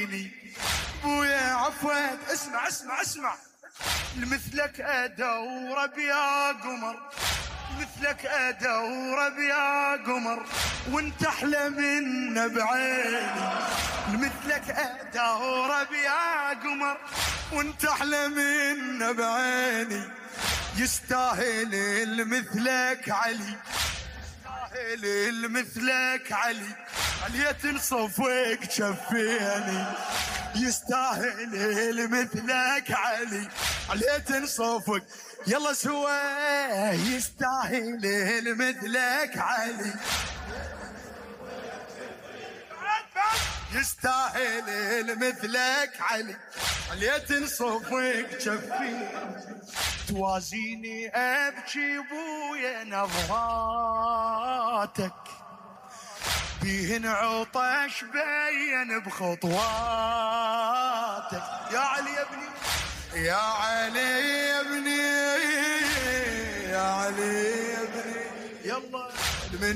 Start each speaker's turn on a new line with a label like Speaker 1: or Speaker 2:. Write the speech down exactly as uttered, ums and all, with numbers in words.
Speaker 1: بويا عفوك اسمع اسمع اسمع، مثلك ادور بيا قمر، مثلك ادور بيا قمر، وانت احلى منا بعيني، مثلك ادور بيا قمر، وانت احلى منا بعيني، يستاهل المثلك علي، يستاهل المثلك علي، عليت صفوك شفيني، يستاهل المثلك علي، عليت صفوك يلا سوا، يستاهل المثلك علي، يستاهل المثلك علي، عليت صفوك شفيني، توازيني ابكي بويا نظراتك، بيهن عطش بين بخطواتك، يا علي يا ابني يا علي يا ابني يا علي يا ابني يلا